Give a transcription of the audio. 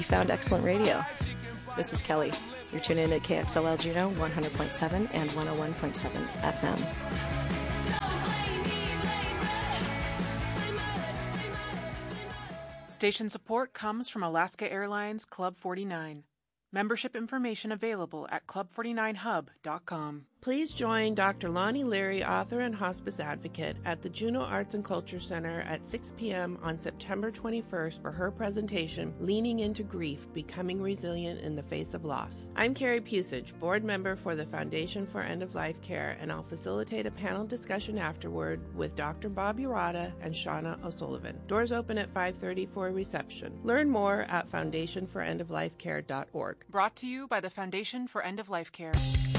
Found excellent radio. This is Kelly. You're tuned in at KXLL Juneau 100.7 and 101.7 FM. Station support comes from Alaska Airlines Club 49. Membership information available at club49hub.com. Please join Dr. Lonnie Leary, author and hospice advocate, at the Juneau Arts and Culture Center at 6 p.m. on September 21st for her presentation, Leaning into Grief, Becoming Resilient in the Face of Loss. I'm Carrie Pusich, board member for the Foundation for End-of-Life Care, and I'll facilitate a panel discussion afterward with Dr. Bob Urata and Shauna O'Sullivan. Doors open at 5:30 for a reception. Learn more at foundationforendoflifecare.org. Brought to you by the Foundation for End-of-Life Care.